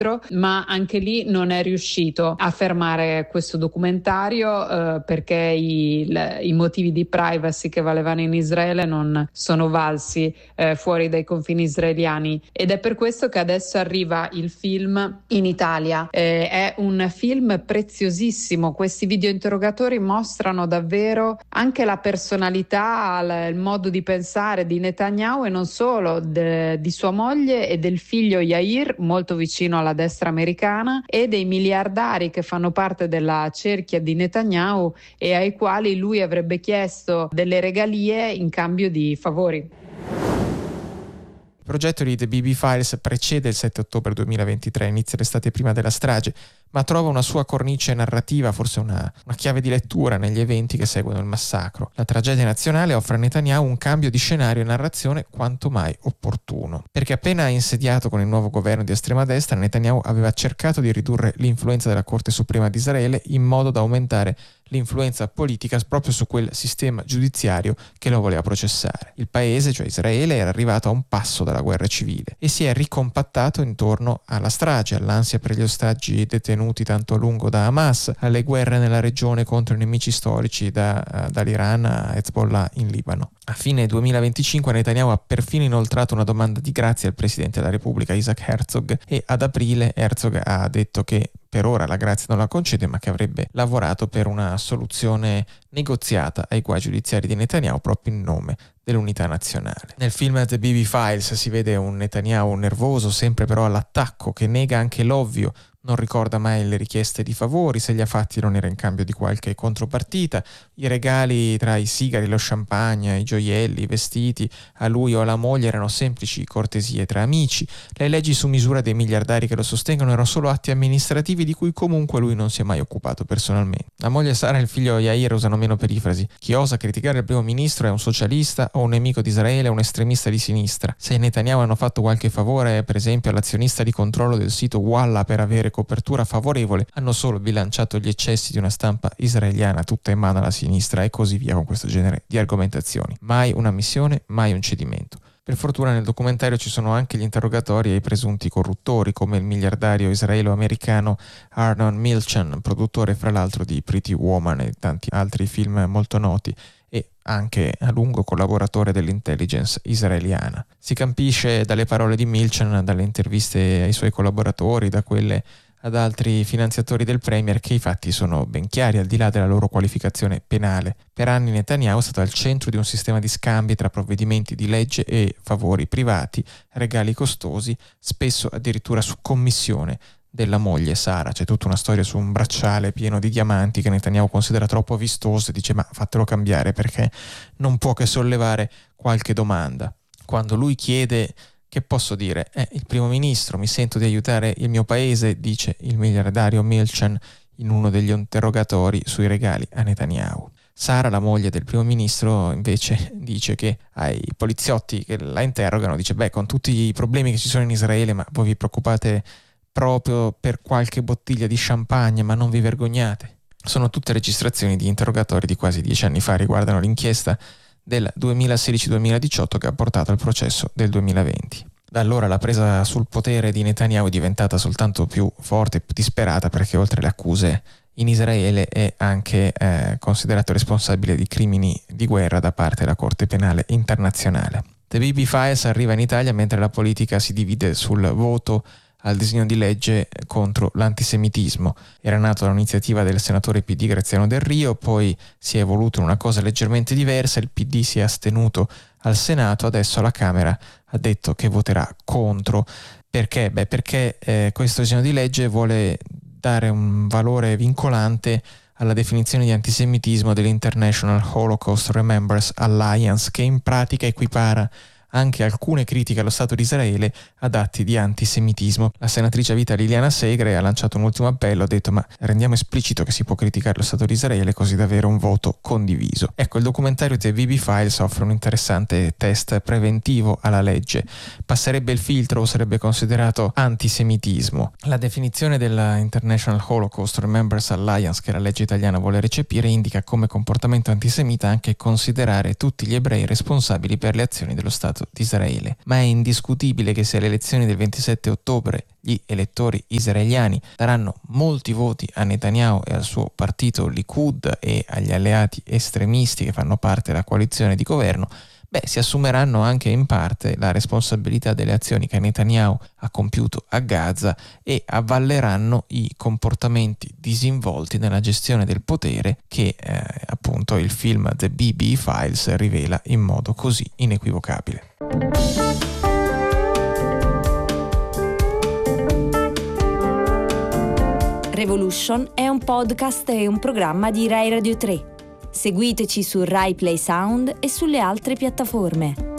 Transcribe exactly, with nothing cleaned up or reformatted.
ma anche lì non è riuscito a fermare questo documentario eh, perché i, le, i motivi di privacy che valevano in Israele non sono valsi eh, fuori dai confini israeliani, ed è per questo che adesso arriva il film in Italia. Eh, è un film preziosissimo, questi videointerrogatori mostrano davvero anche la personalità, l- il modo di pensare di Netanyahu, e non solo, de- di sua moglie e del figlio Yair, molto vicino alla destra americana, e dei miliardari che fanno parte della cerchia di Netanyahu e ai quali lui avrebbe chiesto delle regalie in cambio di favori. Il progetto di The B B Files precede il sette ottobre duemilaventitré, inizia l'estate prima della strage, ma trova una sua cornice narrativa, forse una, una chiave di lettura negli eventi che seguono il massacro. La tragedia nazionale offre a Netanyahu un cambio di scenario e narrazione quanto mai opportuno, perché appena insediato con il nuovo governo di estrema destra, Netanyahu aveva cercato di ridurre l'influenza della Corte Suprema di Israele in modo da aumentare l'influenza politica proprio su quel sistema giudiziario che lo voleva processare. Il paese, cioè Israele, era arrivato a un passo dalla guerra civile e si è ricompattato intorno alla strage, all'ansia per gli ostaggi detenuti tanto a lungo da Hamas, alle guerre nella regione contro i nemici storici da, dall'Iran a Hezbollah in Libano. A fine duemilaventicinque Netanyahu ha perfino inoltrato una domanda di grazia al presidente della Repubblica Isaac Herzog, e ad aprile Herzog ha detto che per ora la grazia non la concede, ma che avrebbe lavorato per una soluzione negoziata ai guai giudiziari di Netanyahu proprio in nome dell'unità nazionale. Nel film The B B Files si vede un Netanyahu nervoso, sempre però all'attacco, che nega anche l'ovvio, non ricorda mai le richieste di favori, se li ha fatti non era in cambio di qualche contropartita. I regali tra i sigari, lo champagne, i gioielli, i vestiti a lui o alla moglie erano semplici cortesie tra amici. Le leggi su misura dei miliardari che lo sostengono erano solo atti amministrativi di cui comunque lui non si è mai occupato personalmente. La moglie Sara e il figlio Yair usano meno perifrasi. Chi osa criticare il primo ministro è un socialista o un nemico di Israele o un estremista di sinistra. Se i Netanyahu hanno fatto qualche favore, per esempio all'azionista di controllo del sito Walla per avere copertura favorevole, hanno solo bilanciato gli eccessi di una stampa israeliana tutta in mano alla sinistra, e così via con questo genere di argomentazioni. Mai una missione, mai un cedimento. Per fortuna nel documentario ci sono anche gli interrogatori ai presunti corruttori, come il miliardario israelo-americano Arnon Milchan, produttore fra l'altro di Pretty Woman e tanti altri film molto noti, e anche a lungo collaboratore dell'intelligence israeliana. Si capisce dalle parole di Milchan, dalle interviste ai suoi collaboratori, da quelle ad altri finanziatori del Premier, che i fatti sono ben chiari al di là della loro qualificazione penale. Per anni Netanyahu è stato al centro di un sistema di scambi tra provvedimenti di legge e favori privati, regali costosi, spesso addirittura su commissione della moglie Sara. C'è tutta una storia su un bracciale pieno di diamanti che Netanyahu considera troppo vistoso e dice: ma fatelo cambiare, perché non può che sollevare qualche domanda. Quando lui chiede: che posso dire? Eh, il primo ministro, mi sento di aiutare il mio paese, dice il miliardario Milchan in uno degli interrogatori sui regali a Netanyahu. Sara, la moglie del primo ministro, invece dice che ai poliziotti che la interrogano, dice: beh, con tutti i problemi che ci sono in Israele, ma voi vi preoccupate proprio per qualche bottiglia di champagne, ma non vi vergognate? Sono tutte registrazioni di interrogatori di quasi dieci anni fa, riguardano l'inchiesta del duemilasedici duemiladiciotto che ha portato al processo del duemilaventi. Da allora la presa sul potere di Netanyahu è diventata soltanto più forte e più disperata, perché oltre alle accuse in Israele è anche eh, considerato responsabile di crimini di guerra da parte della Corte Penale Internazionale. The B B Files arriva in Italia mentre la politica si divide sul voto al disegno di legge contro l'antisemitismo. Era nato da un'iniziativa del senatore P D Graziano Del Rio, poi si è evoluto in una cosa leggermente diversa, il P D si è astenuto al Senato, adesso alla Camera ha detto che voterà contro. Perché? Beh, perché eh, questo disegno di legge vuole dare un valore vincolante alla definizione di antisemitismo dell'International Holocaust Remembrance Alliance, che in pratica equipara anche alcune critiche allo Stato di Israele ad atti di antisemitismo. La senatrice a vita Liliana Segre ha lanciato un ultimo appello, ha detto: ma rendiamo esplicito che si può criticare lo Stato di Israele, così da avere un voto condiviso. Ecco, il documentario The B B Files offre un interessante test preventivo alla legge. Passerebbe il filtro o sarebbe considerato antisemitismo? La definizione della International Holocaust Remembrance Alliance, che la legge italiana vuole recepire, indica come comportamento antisemita anche considerare tutti gli ebrei responsabili per le azioni dello Stato Stato di Israele. Ma è indiscutibile che se alle elezioni del ventisette ottobre gli elettori israeliani daranno molti voti a Netanyahu e al suo partito Likud e agli alleati estremisti che fanno parte della coalizione di governo, beh, si assumeranno anche in parte la responsabilità delle azioni che Netanyahu ha compiuto a Gaza e avvalleranno i comportamenti disinvolti nella gestione del potere che eh, appunto il film The Bibi Files rivela in modo così inequivocabile. Revolution è un podcast e un programma di Rai Radio tre. Seguiteci su Rai Play Sound e sulle altre piattaforme.